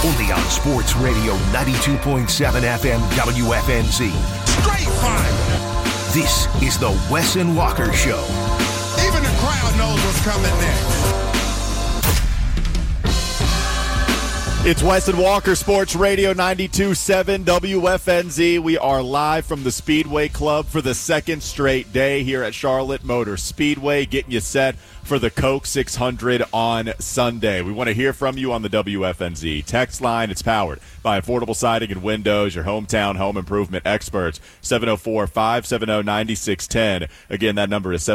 Only on Sports Radio 92.7 FM WFNZ. Straight fire. This is the Wes and Walker Show. Even the crowd knows what's coming next. It's Wes and Walker, Sports Radio 92.7 WFNZ. We are live from the Speedway Club for the second straight day here at Charlotte Motor Speedway, getting you set for the Coke 600 on Sunday. We want to hear from you on the WFNZ text line. It's powered by Affordable Siding and Windows, your hometown home improvement experts. 704-570-9610. Again, that number is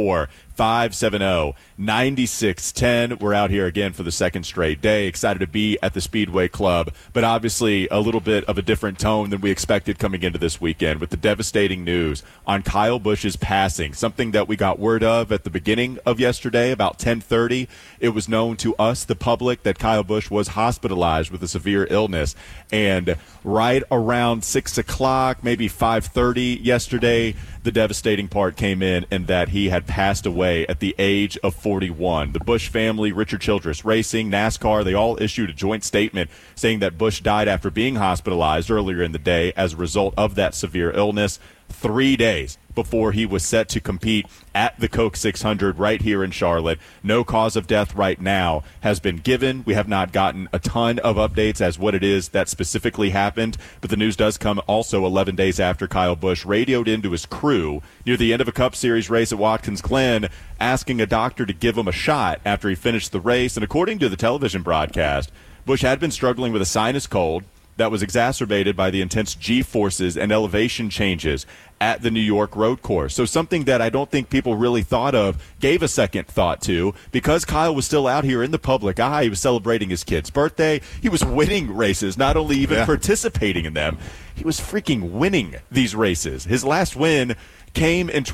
704-570-9610. We're out here again for the second straight day. Excited to be at the Speedway Club, but obviously a little bit of a different tone than we expected coming into this weekend with the devastating news on Kyle Busch's passing, something that we got word of at the beginning of yesterday, about 10:30. It was known to us, the public, that Kyle Busch was hospitalized with a severe illness, and right around 6 o'clock, maybe 5:30 yesterday, the devastating part came in and that he had passed away at the age of 41. The Busch family, Richard Childress Racing, NASCAR, they all issued a joint statement saying that Busch died after being hospitalized earlier in the day as a result of that severe illness, 3 days before he was set to compete at the Coke 600 right here in Charlotte. No cause of death right now has been given. We have not gotten a ton of updates as what it is that specifically happened, but the news does come also 11 days after Kyle Busch radioed into his crew near the end of a Cup Series race at Watkins Glen, asking a doctor to give him a shot after he finished the race. And according to the television broadcast, Busch had been struggling with a sinus cold that was exacerbated by the intense G-forces and elevation changes at the New York road course. So something that I don't think people really thought of, gave a second thought to, because Kyle was still out here in the public eye. He was celebrating his kid's birthday. He was winning races, not only even participating in them. He was freaking winning these races. His last win came in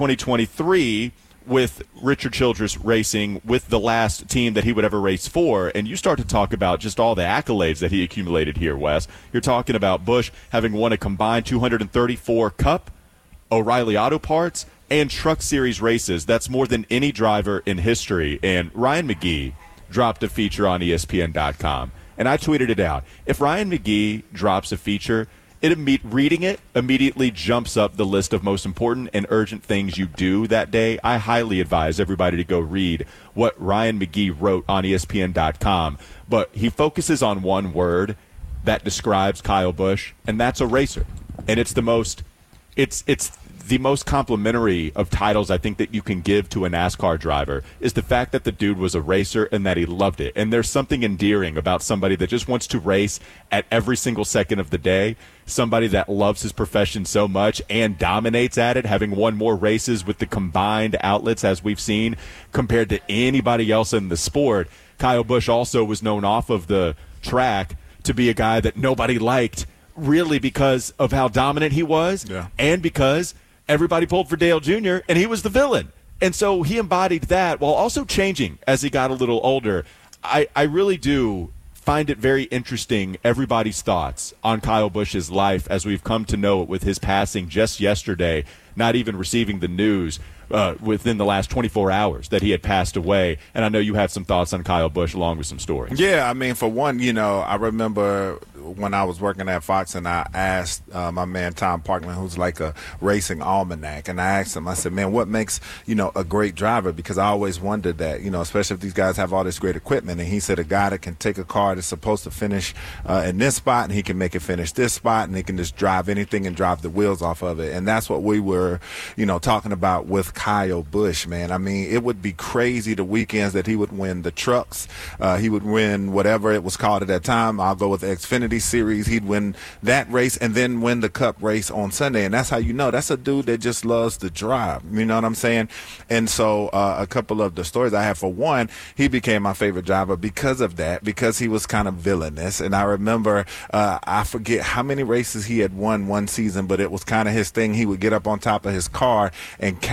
2023 with Richard Childress Racing, with the last team that he would ever race for. And you start to talk about just all the accolades that he accumulated here, Wes. You're talking about Busch having won a combined 234 Cup, O'Reilly Auto Parts, and Truck Series races. That's more than any driver in history. And Ryan McGee dropped a feature on ESPN.com, and I tweeted it out. If Ryan McGee drops a feature, reading it immediately jumps up the list of most important and urgent things you do that day. I highly advise everybody to go read what Ryan McGee wrote on ESPN.com. But he focuses on one word that describes Kyle Busch, and that's a racer. And it's the most complimentary of titles I think that you can give to a NASCAR driver is the fact that the dude was a racer and that he loved it. And there's something endearing about somebody that just wants to race at every single second of the day, somebody that loves his profession so much and dominates at it, having won more races with the combined outlets as we've seen compared to anybody else in the sport. Kyle Busch also was known off of the track to be a guy that nobody liked, really because of how dominant he was and because everybody pulled for Dale Jr., and he was the villain. And so he embodied that while also changing as he got a little older. I really do find it very interesting, everybody's thoughts on Kyle Busch's life as we've come to know it with his passing just yesterday, not even receiving the news within the last 24 hours that he had passed away. And I know you had some thoughts on Kyle Busch along with some stories. Yeah, I mean, for one, I remember when I was working at Fox and I asked my man Tom Parkland, who's like a racing almanac, and I asked him, I said, man, what makes, a great driver? Because I always wondered that, especially if these guys have all this great equipment. And he said a guy that can take a car that's supposed to finish in this spot and he can make it finish this spot and he can just drive anything and drive the wheels off of it. And that's what we were, talking about with Kyle Busch, man. I mean, it would be crazy the weekends that he would win the trucks. He would win whatever it was called at that time. I'll go with the Xfinity Series. He'd win that race and then win the Cup race on Sunday. And that's how that's a dude that just loves to drive. You know what I'm saying? And so a couple of the stories I have, for one, he became my favorite driver because of that, because he was kind of villainous. And I remember, I forget how many races he had won one season, but it was kind of his thing. He would get up on top of his car and count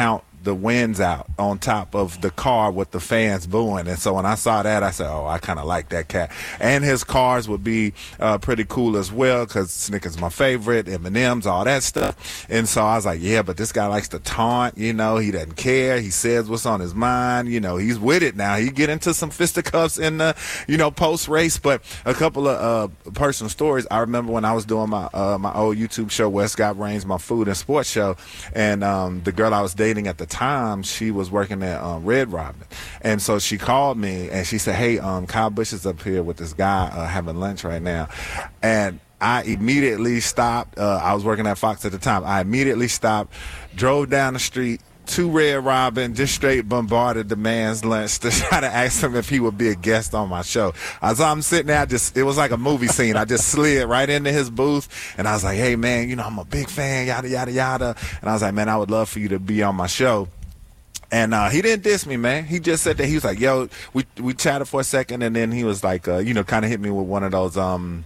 the winds out on top of the car with the fans booing. And so when I saw that, I said, oh, I kind of like that cat. And his cars would be pretty cool as well, because Snickers is my favorite, M&M's, all that stuff. And so I was like, yeah, but this guy likes to taunt, he doesn't care. He says what's on his mind. He's with it now. He get into some fisticuffs in the, post-race. But a couple of personal stories. I remember when I was doing my old YouTube show, Westcott Reigns, my food and sports show, and the girl I was dating at the time, she was working at Red Robin. And so she called me, and she said, hey, Kyle Busch is up here with this guy having lunch right now. And I immediately stopped. I was working at Fox at the time. I immediately stopped, drove down the street to Red Robin, just straight bombarded the man's lunch to try to ask him if he would be a guest on my show. As I'm sitting there, it was like a movie scene. I just slid right into his booth, and I was like, hey, man, I'm a big fan, yada, yada, yada. And I was like, man, I would love for you to be on my show. And he didn't diss me, man. He just said that. He was like, yo, we chatted for a second, and then he was like, kind of hit me with one of those,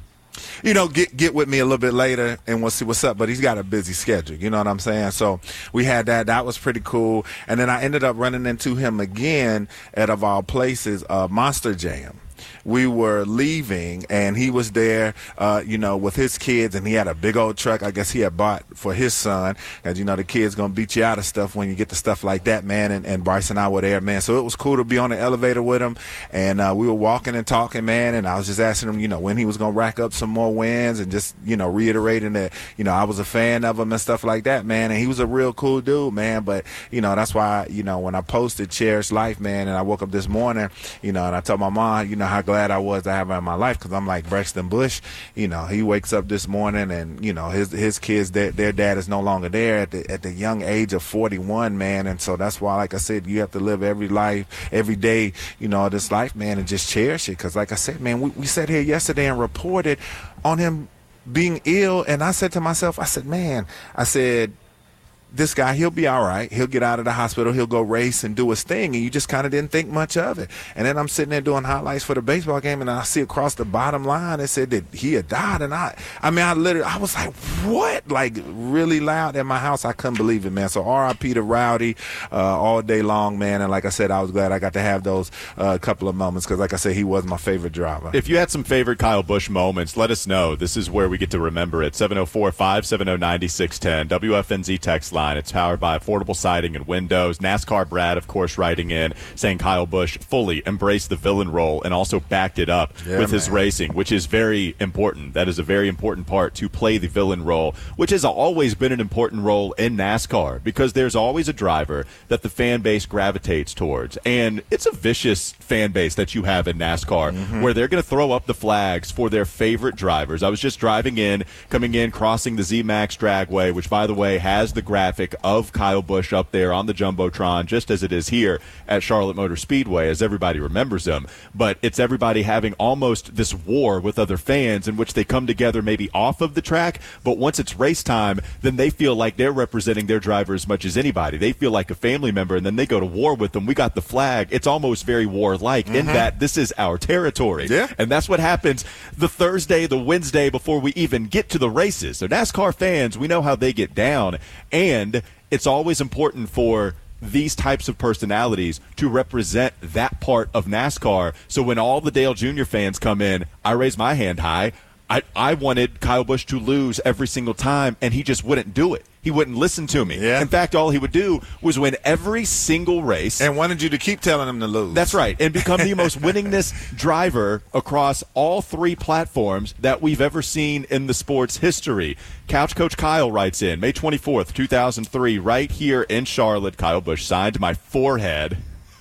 get with me a little bit later and we'll see what's up. But he's got a busy schedule. You know what I'm saying? So we had that. That was pretty cool. And then I ended up running into him again at, of all places, Monster Jam. We were leaving, and he was there, with his kids, and he had a big old truck I guess he had bought for his son. Because, the kid's going to beat you out of stuff when you get to stuff like that, man. And Bryce and I were there, man. So it was cool to be on the elevator with him. And we were walking and talking, man. And I was just asking him, when he was going to rack up some more wins, and just, reiterating that, I was a fan of him and stuff like that, man. And he was a real cool dude, man. But, that's why, when I posted Cherish Life, man, and I woke up this morning, and I told my mom, how glad I was to have her in my life, because I'm like Braxton Busch. He wakes up this morning, and his kids, their dad is no longer there at the young age of 41, man. And so that's why, like I said, you have to live every day, this life, man, and just cherish it. Because like I said, man, we sat here yesterday and reported on him being ill, and I said to myself, this guy, he'll be all right. He'll get out of the hospital. He'll go race and do his thing. And you just kind of didn't think much of it. And then I'm sitting there doing highlights for the baseball game, and I see across the bottom line, it said that he had died. And I was like, what? Like, really loud in my house. I couldn't believe it, man. So R.I.P. to Rowdy all day long, man. And like I said, I was glad I got to have those couple of moments, because like I said, he was my favorite driver. If you had some favorite Kyle Busch moments, let us know. This is where we get to remember it. 704-570-9610, WFNZ text line. It's powered by Affordable Siding and Windows. NASCAR Brad, of course, writing in saying Kyle Busch fully embraced the villain role and also backed it up with his racing, which is very important. That is a very important part, to play the villain role, which has always been an important role in NASCAR, because there's always a driver that the fan base gravitates towards. And it's a vicious fan base that you have in NASCAR, where they're going to throw up the flags for their favorite drivers. I was just coming in, crossing the Z-Max Dragway, which, by the way, has the graphic of Kyle Busch up there on the Jumbotron, just as it is here at Charlotte Motor Speedway, as everybody remembers him. But it's everybody having almost this war with other fans, in which they come together maybe off of the track, but once it's race time, then they feel like they're representing their driver as much as anybody. They feel like a family member, and then they go to war with them. We got the flag. It's almost very warlike in that this is our territory. Yeah. And that's what happens the Thursday, the Wednesday before we even get to the races. So NASCAR fans, we know how they get down. And it's always important for these types of personalities to represent that part of NASCAR. So when all the Dale Jr. fans come in, I raise my hand high. I wanted Kyle Busch to lose every single time, and he just wouldn't do it. He wouldn't listen to me. Yeah. In fact, all he would do was win every single race. And wanted you to keep telling him to lose. That's right. And become the most winningest driver across all three platforms that we've ever seen in the sport's history. Couch Coach Kyle writes in, May 24th, 2003, right here in Charlotte, Kyle Busch signed my forehead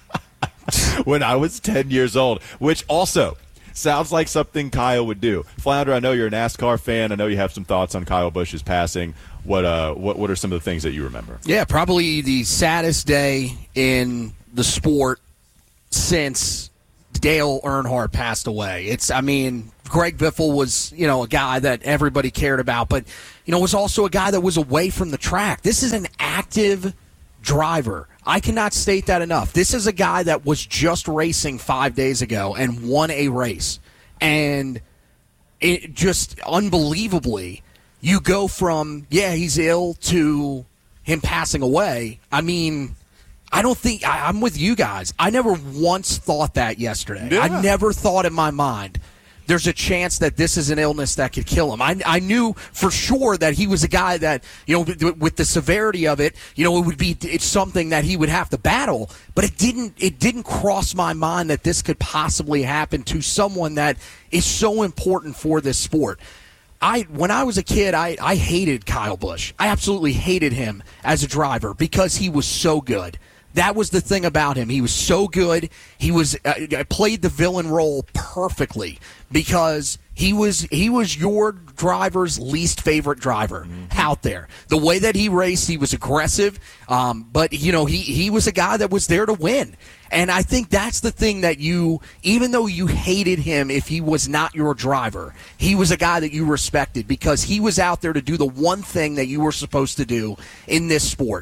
when I was 10 years old, which also sounds like something Kyle would do. Flounder, I know you're a NASCAR fan. I know you have some thoughts on Kyle Busch's passing. What are some of the things that you remember? Yeah, probably the saddest day in the sport since Dale Earnhardt passed away. Greg Biffle was, a guy that everybody cared about, but, was also a guy that was away from the track. This is an active driver. I cannot state that enough. This is a guy that was just racing 5 days ago and won a race. And it just unbelievably, you go from, he's ill to him passing away. I don't think I'm with you guys. I never once thought that yesterday. Yeah. I never thought in my mind there's a chance that this is an illness that could kill him. I knew for sure that he was a guy that, with the severity of it, it's something that he would have to battle. But it didn't cross my mind that this could possibly happen to someone that is so important for this sport. When I was a kid, I hated Kyle Busch. I absolutely hated him as a driver because he was so good. That was the thing about him. He was so good. He was played the villain role perfectly because he was your driver's least favorite driver out there. The way that he raced, he was aggressive, but he was a guy that was there to win. And I think that's the thing that even though you hated him if he was not your driver, he was a guy that you respected because he was out there to do the one thing that you were supposed to do in this sport.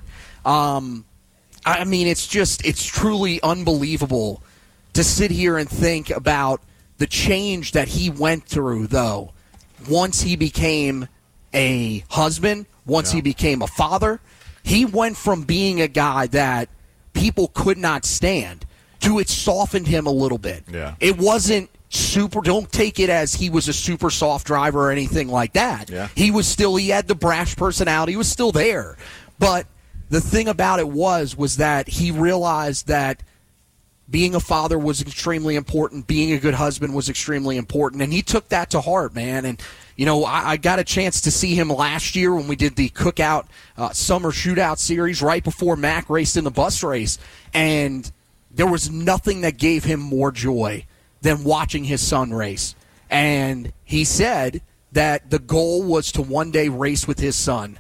I mean, it's truly unbelievable to sit here and think about the change that he went through, though, once he became a husband, once he became a father. He went from being a guy that people could not stand to it softened him a little bit. Yeah. It wasn't super. Don't take it as he was a super soft driver or anything like that. Yeah. He had the brash personality. He was still there. But the thing about it was that he realized that being a father was extremely important. Being a good husband was extremely important. And he took that to heart, man. And, I got a chance to see him last year when we did the Cookout Summer Shootout Series right before Mac raced in the bus race. And there was nothing that gave him more joy than watching his son race. And he said that the goal was to one day race with his son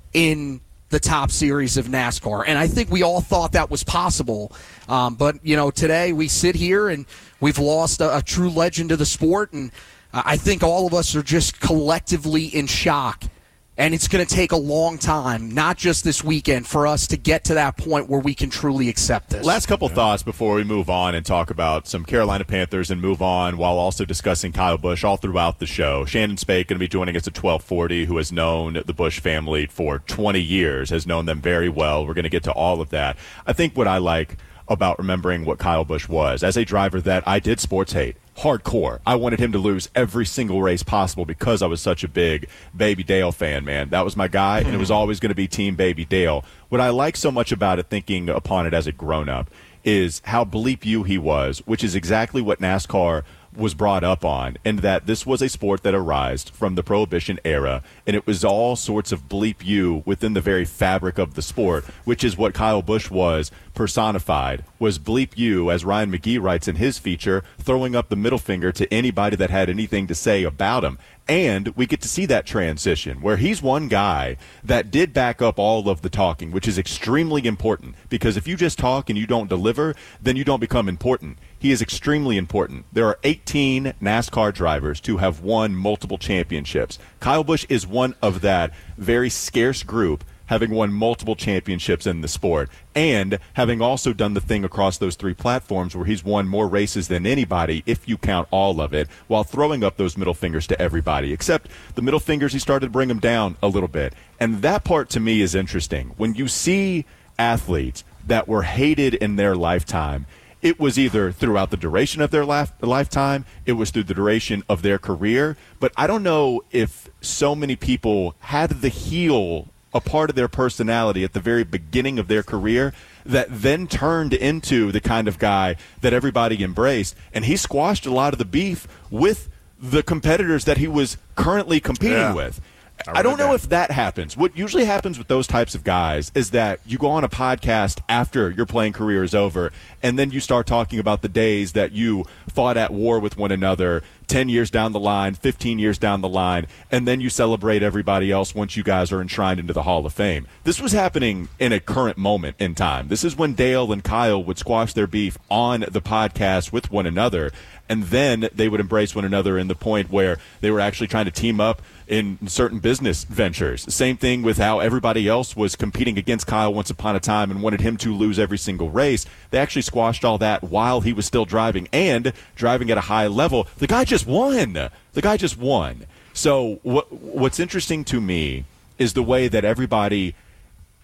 in the top series of NASCAR. And I think we all thought that was possible. But, today we sit here and we've lost a true legend of the sport. And I think all of us are just collectively in shock. And it's going to take a long time, not just this weekend, for us to get to that point where we can truly accept this. Last couple thoughts before we move on and talk about some Carolina Panthers and move on while also discussing Kyle Busch all throughout the show. Shannon Spake going to be joining us at 12:40, who has known the Busch family for 20 years, has known them very well. We're going to get to all of that. I think what I like about remembering what Kyle Busch was, as a driver that I did sports hate, hardcore. I wanted him to lose every single race possible because I was such a big Baby Dale fan, man. That was my guy, and it was always going to be Team Baby Dale. What I like so much about it, thinking upon it as a grown-up, is how bleep you he was, which is exactly what NASCAR was brought up on, and that this was a sport that arose from the Prohibition era, and it was all sorts of bleep you within the very fabric of the sport, which is what Kyle Busch was personified, was bleep you, as Ryan McGee writes in his feature, throwing up the middle finger to anybody that had anything to say about him. And we get to see that transition where he's one guy that did back up all of the talking, which is extremely important, because if you just talk and you don't deliver, then you don't become important. He is extremely important. There are 18 NASCAR drivers to have won multiple championships. Kyle Busch is one of that very scarce group, having won multiple championships in the sport, and having also done the thing across those three platforms where he's won more races than anybody, if you count all of it, while throwing up those middle fingers to everybody. Except the middle fingers, he started to bring them down a little bit. And that part to me is interesting. When you see athletes that were hated in their lifetime, it was either throughout the duration of their lifetime, it was through the duration of their career, but I don't know if so many people had the heel a part of their personality at the very beginning of their career that then turned into the kind of guy that everybody embraced. And he squashed a lot of the beef with the competitors that he was currently competing with. I don't know if that happens. What usually happens with those types of guys is that you go on a podcast after your playing career is over, and then you start talking about the days that you fought at war with one another 10 years down the line, 15 years down the line, and then you celebrate everybody else once you guys are enshrined into the Hall of Fame. This was happening in a current moment in time. This is when Dale and Kyle would squash their beef on the podcast with one another, and then they would embrace one another in the point where they were actually trying to team up in certain business ventures. Same thing with how everybody else was competing against Kyle once upon a time and wanted him to lose every single race. They actually squashed all that while he was still driving and driving at a high level. The guy just won. The guy just won. So what's interesting to me is the way that everybody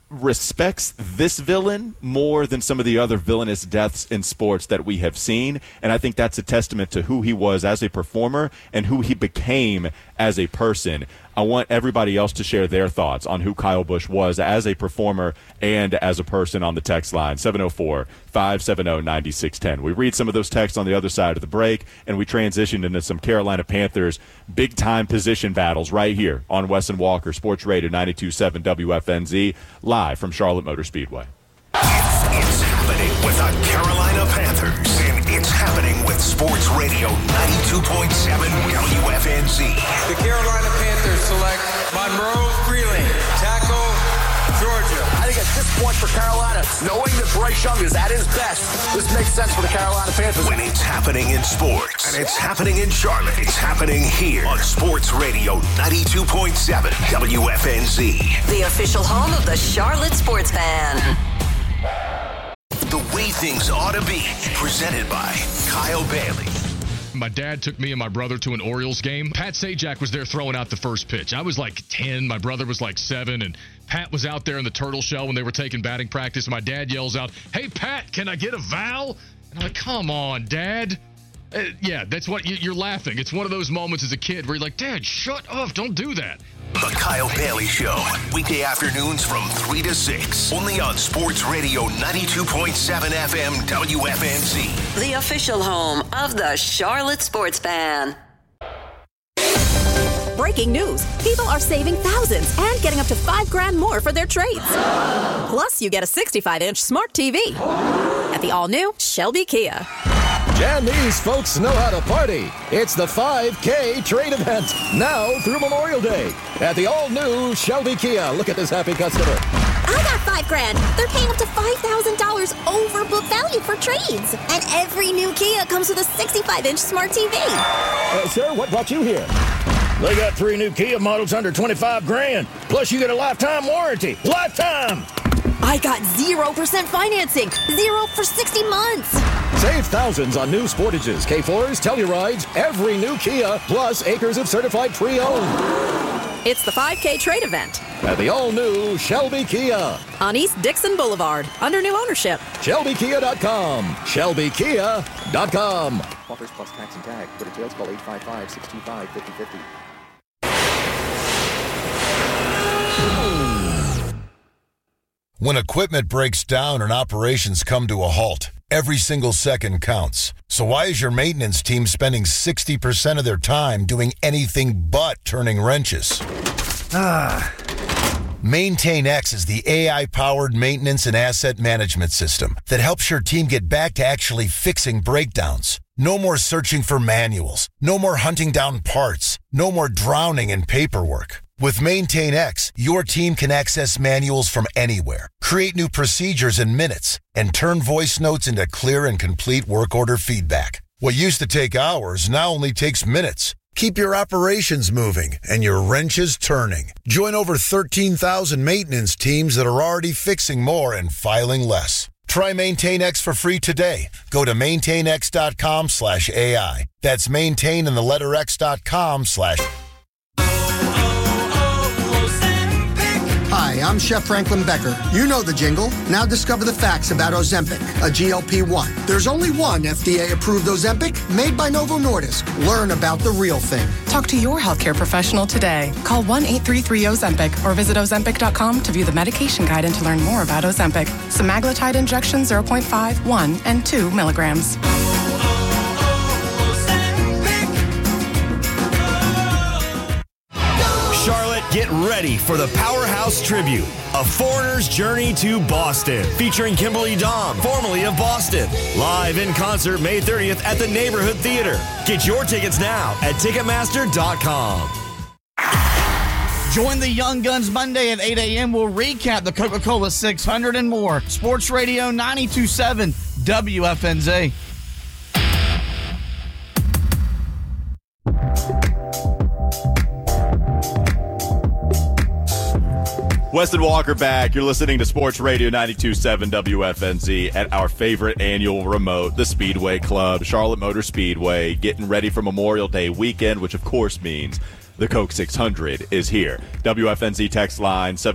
respects this villain more than some of the other villainous deaths in sports that we have seen. And I think that's a testament to who he was as a performer and who he became as a person. I want everybody else to share their thoughts on who Kyle Busch was as a performer and as a person on the text line, 704-570-9610. We read some of those texts on the other side of the break, and we transition into some Carolina Panthers big-time position battles right here on Wes and Walker, Sports Radio 92.7 WFNZ, live from Charlotte Motor Speedway. It's happening with the Carolina Panthers, and it's happening with Sports Radio 92.7 WFNZ. The Carolina Panthers select Monroe Freeling, tackle, Georgia. I think at this point for Carolina, knowing that Bryce Young is at his best, this makes sense for the Carolina Panthers. When it's happening in sports, and it's happening in Charlotte, it's happening here on Sports Radio 92.7 WFNZ. The official home of the Charlotte Sports Fan. The way things ought to be, presented by Kyle Bailey. My dad took me and my brother to an Orioles game. Pat Sajak was there throwing out the first pitch. I was like 10. My brother was like 7. And Pat was out there in the turtle shell when they were taking batting practice. And my dad yells out, "Hey, Pat, can I get a vowel?" And I'm like, "Come on, Dad." Yeah, that's what you're laughing. It's one of those moments as a kid where you're like, "Dad, shut up. Don't do that." The Kyle Bailey Show, weekday afternoons from 3 to 6, only on Sports Radio 92.7 FM WFNZ. The official home of the Charlotte Sports Fan. Breaking news. People are saving thousands and getting up to $5,000 more for their trades. Plus, you get a 65-inch smart TV at the all-new Shelby Kia. Jammies folks know how to party. It's the 5K trade event, now through Memorial Day at the all-new Shelby Kia. Look at this happy customer. I got $5,000. They're paying up to $5,000 over book value for trades. And every new Kia comes with a 65-inch smart TV. Sir, what brought you here? They got 3 new Kia models under $25,000. Plus, you get a lifetime warranty. Lifetime! I got 0% financing. 0 for 60 months. Save thousands on new Sportages, K4s, Tellurides, every new Kia, plus acres of certified pre-owned. It's the 5K trade event at the all-new Shelby Kia on East Dixon Boulevard, under new ownership. ShelbyKia.com. ShelbyKia.com. Offers plus tax and tag. For details, call 855-625-5050. When equipment breaks down and operations come to a halt, every single second counts. So why is your maintenance team spending 60% of their time doing anything but turning wrenches? MaintainX is the AI-powered maintenance and asset management system that helps your team get back to actually fixing breakdowns. No more searching for manuals. No more hunting down parts. No more drowning in paperwork. With MaintainX, your team can access manuals from anywhere, create new procedures in minutes, and turn voice notes into clear and complete work order feedback. What used to take hours now only takes minutes. Keep your operations moving and your wrenches turning. Join over 13,000 maintenance teams that are already fixing more and filing less. Try MaintainX for free today. Go to maintainx.com/AI. That's maintain and the letter x.com/. Hi, I'm Chef Franklin Becker. You know the jingle. Now discover the facts about Ozempic, a GLP-1. There's only one FDA-approved Ozempic made by Novo Nordisk. Learn about the real thing. Talk to your healthcare professional today. Call 1-833-OZEMPIC or visit Ozempic.com to view the medication guide and to learn more about Ozempic. Semaglutide injection 0.5, 1, and 2 milligrams. Charlotte, get ready for the Powerhouse Tribute, a foreigner's journey to Boston, featuring Kimberly Dom, formerly of Boston. Live in concert May 30th at the Neighborhood Theater. Get your tickets now at Ticketmaster.com. Join the Young Guns Monday at 8 a.m. We'll recap the Coca-Cola 600 and more. Sports Radio 92.7 WFNZ. Weston Walker back. You're listening to Sports Radio 92.7 WFNZ at our favorite annual remote, the Speedway Club, Charlotte Motor Speedway, getting ready for Memorial Day weekend, which of course means the Coke 600 is here. WFNZ text line